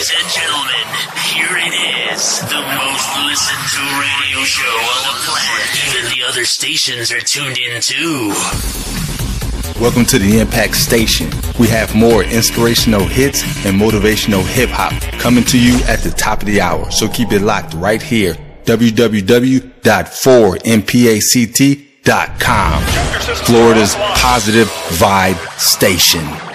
Ladies and gentlemen, here it is. The most listened to radio show on the planet. Even the other stations are tuned in too. Welcome to the Impact Station. We have more inspirational hits and motivational hip-hop coming to you at the top of the hour. So keep it locked right here. www.4mpact.com. Florida's positive vibe station.